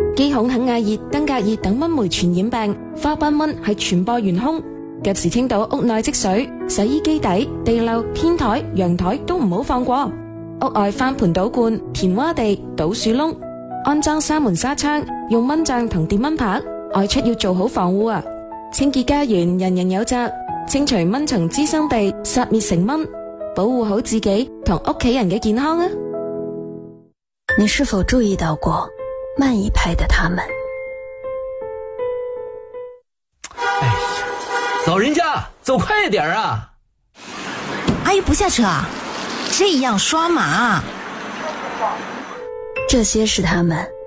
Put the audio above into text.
基孔肯亞熱、登革熱等蚊媒傳染病，花斑蚊係傳播元兇。及時清倒屋內積水，洗衣機底、地漏、天台、陽台都唔好放過。屋外翻盆倒罐、填窪地、倒樹窿，安裝紗門紗窗，用蚊帳同電蚊拍。外出要做好防護啊！清潔家園，人人有責，清除蚊蟲滋生地，殺滅成蚊，保護好自己同屋企人嘅健康啊！ 你是否注意到過慢一拍的他們？ 哎呀，老人家走快點啊！ 阿姨不下車啊？這樣刷碼。 這些是他們